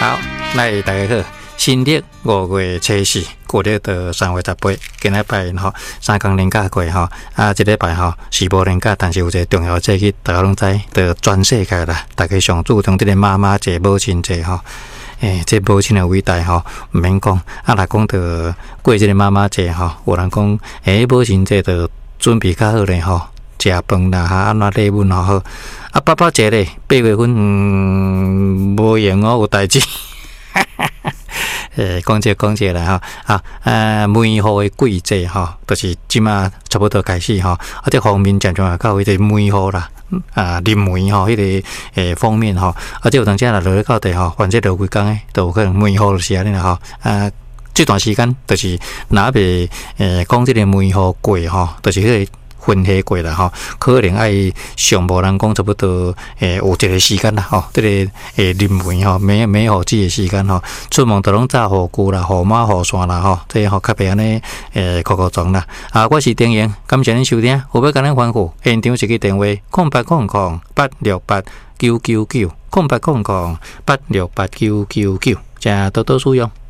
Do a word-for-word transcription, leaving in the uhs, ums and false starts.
好，来大家好，新历五月初四，过了到三月十八，今礼拜吼三工连假过吼，啊，这礼拜吼是无连假，但是有一个重要节日，大家拢知，就全世界啦，大家上注重这个妈妈节、母亲节吼。诶、欸，这母亲的伟大吼，毋免讲，啊，来讲到过这个妈妈节吼，有人讲，诶、欸，母亲节就准备较好咧吼。食饭啦，哈，安怎礼物吼好。啊，爸爸节咧，八月份嗯无用哦，有代志。诶，讲这讲这啦吼，啊，呃，梅雨的季节吼，就是即马差不多开始吼，啊，这方面渐渐也到迄个梅雨啦，啊，林梅吼，迄、那个诶方面吼，啊，这有当时啦落去到地吼，反正落几工诶，都有可能梅雨就是安尼啦吼，啊，这段时间就是若未诶讲这个梅雨过吼，就是迄、那个。分夏过啦吼，可能爱上无人讲差不多诶，有一个时间啦吼，这个诶林梅吼，美美好季的时间吼，出门都拢炸雨具啦、雨马、雨伞啦吼，这吼较袂安尼诶酷酷撞啦。啊，我是丁阳，感谢恁收听，有要甲恁吩咐，现场一个电话：空八空空八六八九九九，空八空空八六八九九九，请多多使用。